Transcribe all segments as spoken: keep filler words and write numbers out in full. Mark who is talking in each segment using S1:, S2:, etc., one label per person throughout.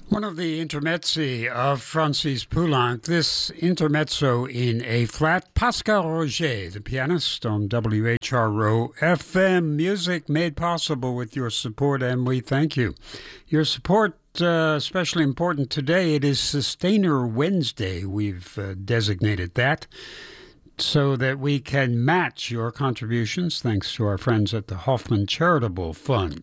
S1: One of the intermezzi of Francis Poulenc, this intermezzo in A flat, Pascal Roger, the pianist on W H R O F M. Music made possible with your support, and we thank you. Your support, uh, especially important today, it is Sustainer Wednesday. We've uh, designated that so that we can match your contributions, thanks to our friends at the Hoffman Charitable Fund.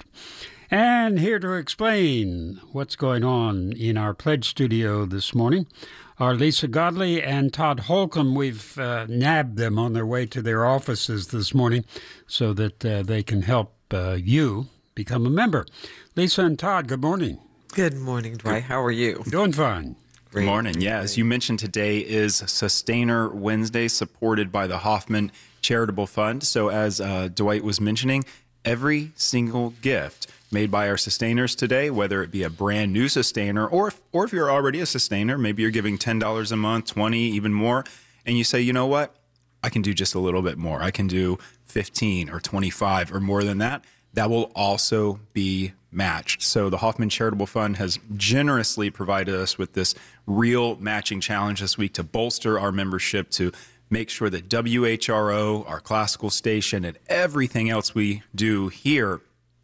S1: And here to explain what's going on in our pledge studio this morning are Lisa Godley and Todd Holcomb. We've uh, nabbed them on their way to their offices this morning so that uh, they can help uh, you become a member. Lisa and Todd, good morning.
S2: Good morning, Dwight. How are you?
S1: Doing fine.
S3: Great. Good morning. Yeah, as you mentioned, today is Sustainer Wednesday, supported by the Hoffman Charitable Fund. So as uh, Dwight was mentioning, every single gift made by our sustainers today, whether it be a brand new sustainer or if, or if you're already a sustainer, maybe you're giving ten dollars a month, twenty dollars, even more, and you say, you know what, I can do just a little bit more. I can do fifteen or twenty-five or more than that. That will also be matched. So the Hoffman Charitable Fund has generously provided us with this real matching challenge this week to bolster our membership, to make sure that W H R O, our classical station, and everything else we do here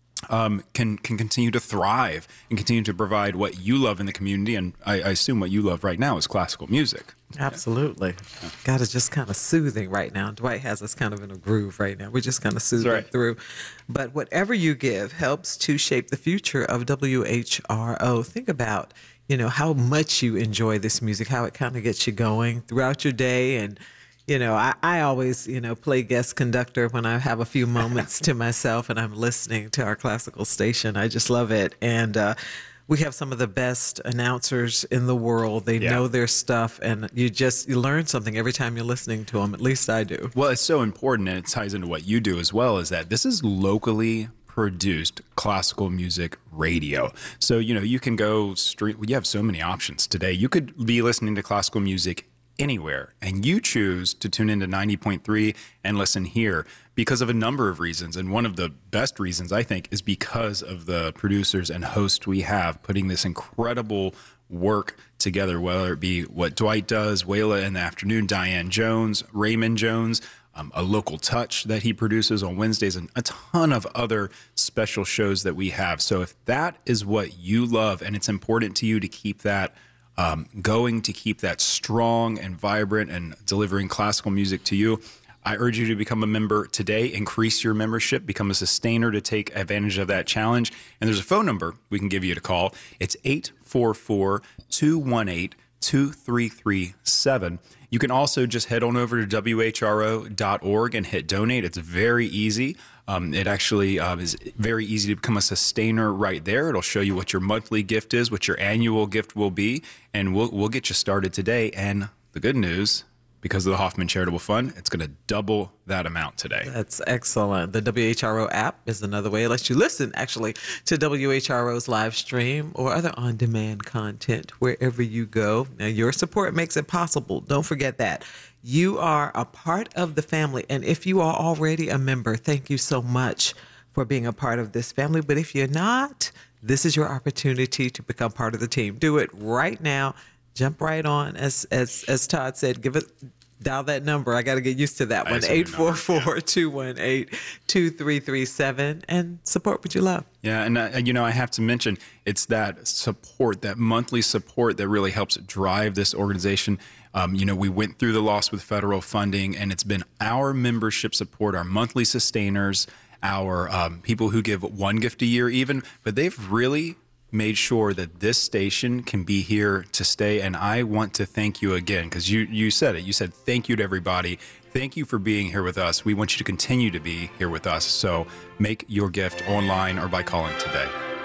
S3: um, can can continue to thrive and continue to provide what you love in the community. And I, I assume what you love right now is classical music.
S2: Absolutely. Yeah. God is just kind of soothing right now. Dwight has us kind of in a groove right now. We're just kind of soothing right through. But whatever you give helps to shape the future of W H R O. Think about, you know, how much you enjoy this music, how it kind of gets you going throughout your day. And You know, I, I always, you know, play guest conductor when I have a few moments to myself and I'm listening to our classical station. I just love it. And uh, we have some of the best announcers in the world. They yeah. know their stuff, and you just you learn something every time you're listening to them. At least I do.
S3: Well, it's so important, and it ties into what you do as well, is that this is locally produced classical music radio. So, you know, you can go street. You have so many options today. You could be listening to classical music anywhere, and you choose to tune into ninety point three and listen here because of a number of reasons. And one of the best reasons, I think, is because of the producers and hosts we have putting this incredible work together, whether it be what Dwight does, Wayla in the afternoon, Diane Jones, Raymond Jones, um, a local touch that he produces on Wednesdays, and a ton of other special shows that we have. So if that is what you love and it's important to you to keep that Um, going to keep that strong and vibrant and delivering classical music to you, I urge you to become a member today. Increase your membership, become a sustainer to take advantage of that challenge. And there's a phone number we can give you to call. It's eight four four, two one eight, two three three seven. You can also just head on over to W H R O dot org and hit donate. It's very easy. Um, it actually uh, is very easy to become a sustainer right there. It'll show you what your monthly gift is, what your annual gift will be, and we'll we'll get you started today. And the good news, because of the Hoffman Charitable Fund, it's going to double that amount today.
S2: That's excellent. The W H R O app is another way it lets you listen, actually, to W H R O's live stream or other on-demand content wherever you go. Now, your support makes it possible. Don't forget that. You are a part of the family, and if you are already a member, thank you so much for being a part of this family. But if you're not, this is your opportunity to become part of the team. Do it right now. Jump right on. As as as Todd said, give it, dial that number. I got to get used to that one. eight four four, two one eight, two three three seven, and support what you love.
S3: Yeah, and uh, you know, I have to mention, it's that support, that monthly support that really helps drive this organization. Um, you know, we went through the loss with federal funding, and it's been our membership support, our monthly sustainers, our um, people who give one gift a year even, but they've really made sure that this station can be here to stay. And I want to thank you again, because you, you said it. You said thank you to everybody. Thank you for being here with us. We want you to continue to be here with us. So make your gift online or by calling today.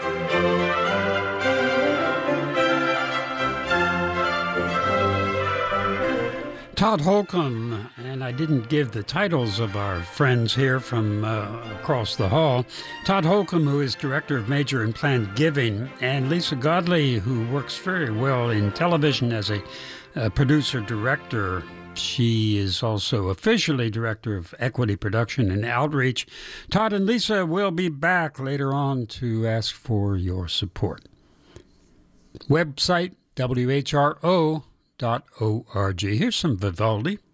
S1: Todd Holcomb, and I didn't give the titles of our friends here from uh, across the hall. Todd Holcomb, who is Director of Major and Planned Giving, and Lisa Godley, who works very well in television as a, a producer-director. She is also officially Director of Equity Production and Outreach. Todd and Lisa will be back later on to ask for your support. Website, W H R O dot org. Here's some Vivaldi.